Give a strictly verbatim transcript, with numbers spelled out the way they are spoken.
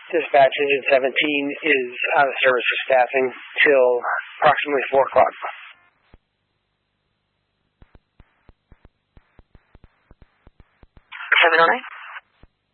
Dispatch Engine seventeen is out of service for staffing till approximately four o'clock. seven oh nine?